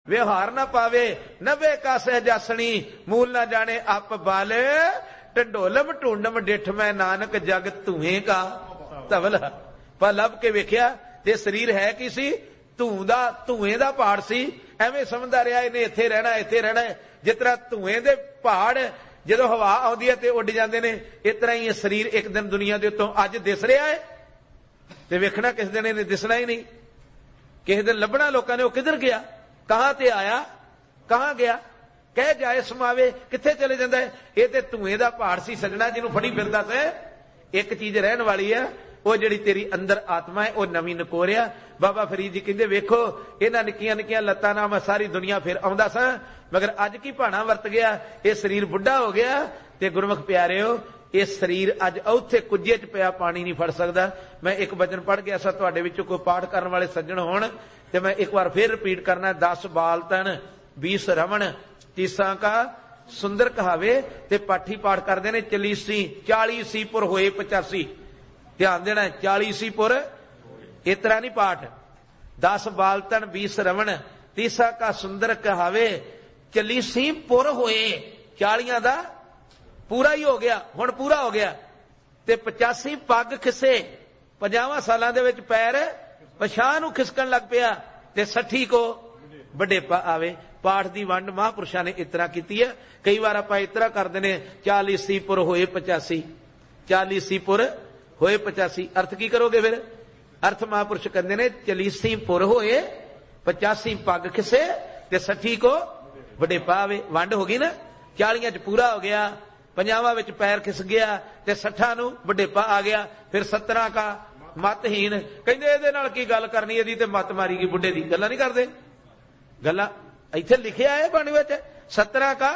व्यवहार ना पावे, नबे का सहजासनी, मूल ना जाने आप बाल, ढंडोलम ढूंढम डिठ मैं नानक जग धुएं का धवल। पर लब के वेख्या ते शरीर है की सी, धुएं दा पहाड़ सी। एवें समझदा रहा इन्हें इत्थे रहना इत्थे रहना। जिस तरह धुएं दे पहाड़ जदों हवा आउंदी है ते उड़ जांदे ने, इस तरह ही शरीर एक दिन दुनिया दे उत्तों अज दिस रहा है ते वेखना किस दिन इन्हें दिसना ही नहीं। किस दिन लभना लोकां ने वो किधर गया, कहां ते आया कहां गया, कह जाए समावे कित्थे चले जांदा है। ये ते धुएं दा पहाड़ सी सजना, जिन्हों फड़ी फिरदा ते एक चीज रहन वाली है, वो जिहड़ी तेरी अंदर आत्मा है वो नवीं नकोरिया। बाबा फरीद जी कहंदे वेखो इन्हां निक्कियां निक्कियां लत्तां नाल मैं सारी दुनिया फिर आउंदा सां, मगर अज की भाणा वरत गया, ये शरीर बुढ़ा हो गया। ते गुरमुख प्यारिओ ये शरीर अज औथे कुज्जे च पिया पानी नहीं फड़ सकदा। मैं एक वचन पढ़ गया सा, तुहाडे विचों कोई पाठ करन वाले सज्जण होण ते मैं एक बार फिर रिपीट करना। 10 बाल तन 20 रमण, तीसा का सुंदर कहावे। ते पाठी पाठ करदे ने 40 सी पुर होए 85। ध्यान देना, 40 पुर इस तरह नहीं पाठ। 10 बाल तन 20 रमण, तीसा का सुंदर कहावे, 40 पुर होए। 40 दा पूरा ही हो गया, हुण पूरा हो गया। ते 85 पग खिसे, 50 सालां दे विच पैर पछां नूं खिसकण लग पिया ते 60 को वडेपा आवे। पाठ दी वंड महापुरुषां ने इस तरह कीती है। कई बार आपां इस तरह करदे ने 40 पुर होए 85, 40 पुर होए 85। अर्थ की करोगे फिर? अर्थ महापुरुष कहते ने 40 पुर होए 85 पग खिसे ते 60 को वडेपा आवे। वंड हो गई ना, 40 च पूरा हो गया, 50 विच पैर खिस गया ते 60 नूं वडेपा आ गया। फिर 17 का मतहीन। कहंदे इहदे नाल की गल करनी, इहदी ते मत मारी गई बुढ़े दी। गल्लां नहीं करदे, गल्लां इत्थे लिखिआ है बाणी विच। 17 का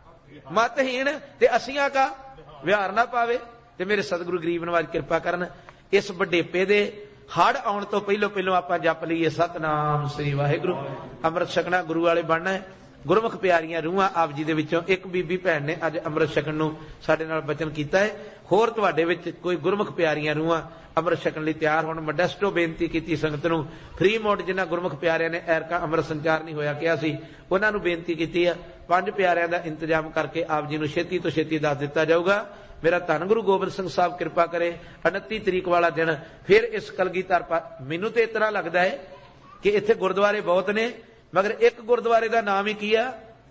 मतहीन ते 80 का व्यवहार ना पावे। ते मेरे सतगुरु गरीब नवाज किरपा करन, इस वडेपे दे हड़ आउण तो पहलों आपां जप लईए सतनाम श्री वाहिगुरू। अमृत छकना गुरु वाले बनना है। गुरमुख प्यारियां रूहां आप जी दे विचों एक बीबी भैन ने अज अमृत छकण नूं साडे नाल वचन कीता है। होर तुहाडे विच कोई गुरमुख प्यारियां रूहां अमृत छकण लई तैयार होण। मोडेस्टो बेनती कीती संगत नूं, फ्री मोड जिन्हां गुरमुख प्यारियां ने ऐरका अमृत संचार नहीं होया किहा सी, उन्हां नूं बेनती कीती है 5 प्यारियां दा इंतजाम करके आप जी नूं छेती तो छेती दस दिता जाऊगा। मेरा धन गुरु गोबिंद सिंह साहब कृपा करे 29 तरीक वाला दिन फिर इस कलगीधर मैनू तो इतना लगता है कि इत्थे गुरुद्वारे बहुत ने, मगर एक गुरुद्वारे का नाम ही की है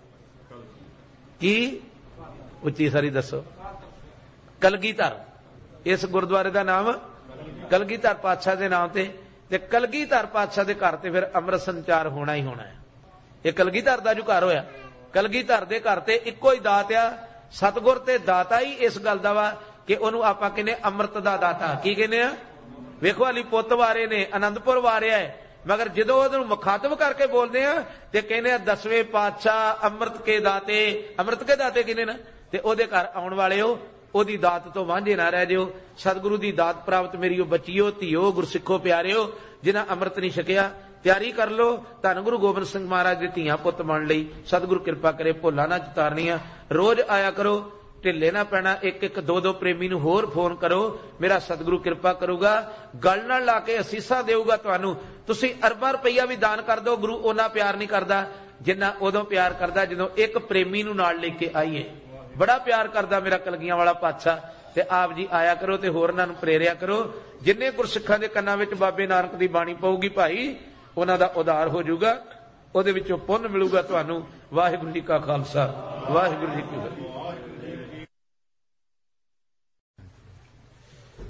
कि उच्ची सारी दसो, कलगीधर। इस गुरुद्वारे का नाम कलगीधर पातशाह के नाम से। कलगीधर पातशाह के घर से फिर अमृत संचार होना ही होना है। ये कलगीधर का जो घर होया, कलगीधर के घर से इको ही दात आ। सतगुर ते दाता ही इस गल दा वा कि ओनू आपां कहने अमृत दा दाता। की कहने आ? वेखो अली पुत वारे ने, आनंदपुर वारिया है, मगर जदों ओनू मुखातब करके बोलते हैं ते कहने 10वें पातशाह अमृत के दाते। अमृत के दाते कहने ना, ते ओदे घर आउण वाले हो, ओदी दात तो वांझे ना रह जिओ। सतगुरु दी दात प्राप्त मेरीओ बच्चिओ धीओ गुरसिखो प्यारिओ, जिन्हां अमृत नहीं छकिया तैयारी कर लो। धन गुरु गोबिंद सिंह महाराज दे धीआं पुत बन लई सतगुरु कृपा करे भुल्लां ना चितारनियां। रोज आया करो, ढिले ना पैना। एक एक दो दो प्रेमी नूं होर फोन करो, मेरा सतगुरु कृपा करूगा, गल नाल ला के असीसां देऊगा तुहानूं। तुसीं अरबां रुपया भी दान कर दो, गुरु ओना प्यार नहीं करदा जिन्ना उदों प्यार करदा जदों एक प्रेमी नूं नाल लेके आईए। बड़ा प्यार करदा मेरा कलगियां वाला पातशाह। ते आप जी आया करो ते होरनां नूं प्रेरिया करो। जिन्ने गुरसिखां दे कन्नां विच बाबे नानक दी बाणी पऊगी भाई, उन्हां दा उद्धार हो जाऊगा, उहदे विचों पुन्न मिलूगा तुहानूं। वाहिगुरू जी का खालसा, वाहिगुरू जी की फतेह।